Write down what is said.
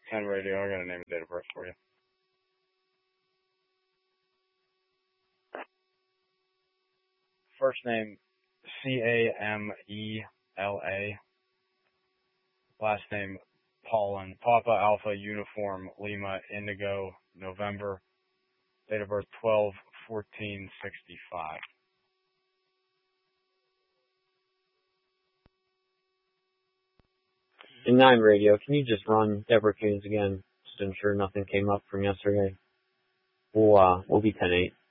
10 radio, I got a name and date of birth for you. First name, Camela. Last name, Paulin. Papa Alpha Uniform Lima Indigo November. Date of birth 12/14/65. In 9 radio, can you just run Deborah Coons again, just to ensure nothing came up from yesterday? We'll be 10-8.